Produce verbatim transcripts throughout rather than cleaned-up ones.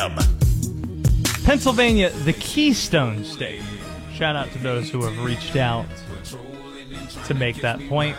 Pennsylvania, the Keystone State. Shout out to those who have reached out to make that point.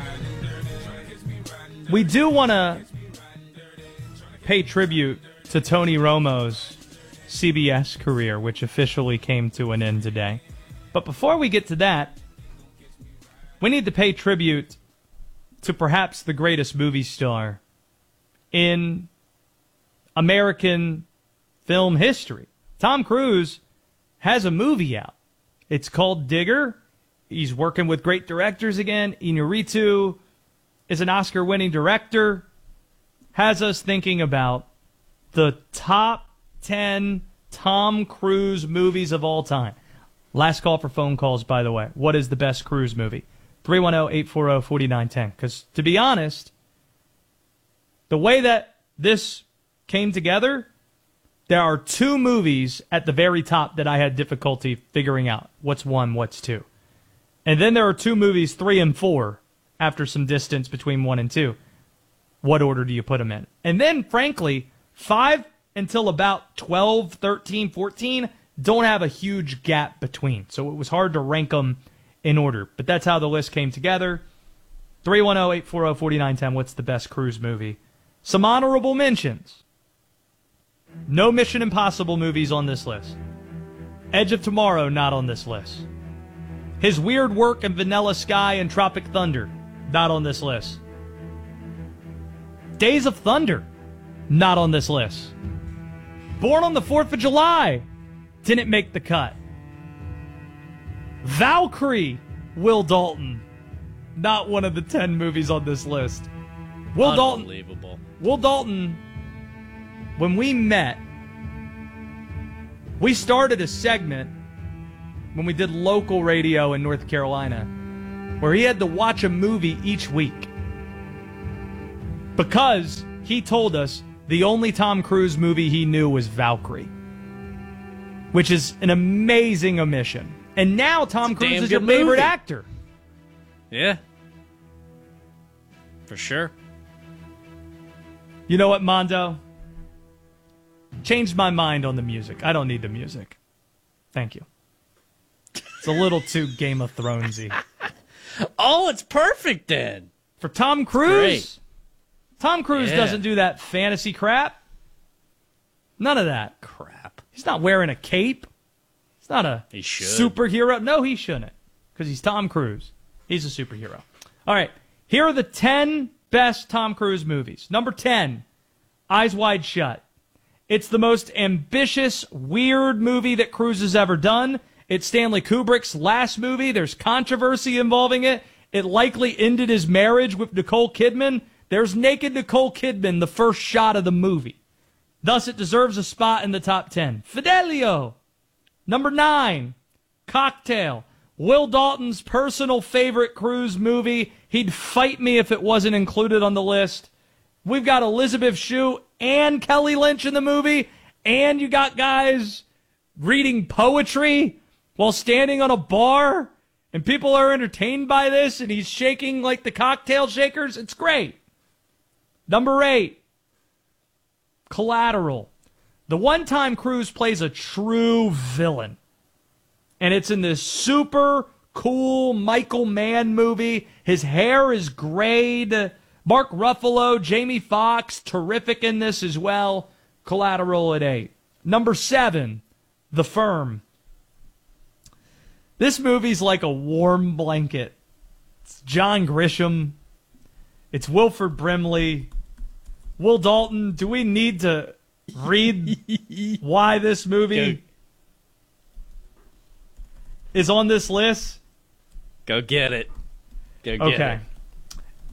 We do want to pay tribute to Tony Romo's C B S career, which officially came to an end today. But before we get to that, we need to pay tribute to perhaps the greatest movie star in American film history. Tom Cruise has a movie out. It's called Digger. He's working with great directors again. Iñárritu is an Oscar-winning director. Has us thinking about the top ten Tom Cruise movies of all time. Last call for phone calls, by the way. What is the best Cruise movie? three one zero, eight four zero, four nine one zero. Because, to be honest, the way that this came together, there are two movies at the very top that I had difficulty figuring out. What's one, what's two? And then there are two movies, three and four, after some distance between one and two. What order do you put them in? And then, frankly, five until about twelve, thirteen, fourteen don't have a huge gap between. So it was hard to rank them in order. But that's how the list came together. three one zero, eight four zero, four nine one zero. What's the best Cruise movie? Some honorable mentions. No Mission Impossible movies on this list. Edge of Tomorrow, not on this list. His weird work in Vanilla Sky and Tropic Thunder, not on this list. Days of Thunder, not on this list. Born on the fourth of July, didn't make the cut. Valkyrie, Will Dalton, not one of the ten movies on this list. Will Dalton, Unbelievable. Will Dalton, when we met, we started a segment when we did local radio in North Carolina where he had to watch a movie each week because he told us the only Tom Cruise movie he knew was Valkyrie, which is an amazing omission. And now Tom Cruise is your favorite movie. actor. Yeah. For sure. You know what, Mondo? Changed my mind on the music. I don't need the music. Thank you. It's a little too Game of Thronesy. Oh, it's perfect then. For Tom Cruise? Tom Cruise Yeah. doesn't do that fantasy crap. None of that. Crap. He's not wearing a cape. He's not a He should. superhero. No, he shouldn't. Because he's Tom Cruise. He's a superhero. All right. Here are the ten best Tom Cruise movies. Number ten, Eyes Wide Shut. It's the most ambitious, weird movie that Cruise has ever done. It's Stanley Kubrick's last movie. There's controversy involving it. It likely ended his marriage with Nicole Kidman. There's naked Nicole Kidman, the first shot of the movie. Thus, it deserves a spot in the top ten. Fidelio. Number nine, Cocktail. Will Dalton's personal favorite Cruise movie. He'd fight me if it wasn't included on the list. We've got Elizabeth Shue and Kelly Lynch in the movie, and you got guys reading poetry while standing on a bar, and people are entertained by this, and he's shaking like the cocktail shakers. It's great. Number eight, Collateral. The one time Cruise plays a true villain, and it's in this super cool Michael Mann movie. His hair is grayed. Mark Ruffalo, Jamie Foxx, terrific in this as well. Collateral at eight. Number seven, The Firm. This movie's like a warm blanket. It's John Grisham. It's Wilford Brimley. Will Dalton, do we need to read why this movie Go. is on this list? Go get it. Go get Okay. it.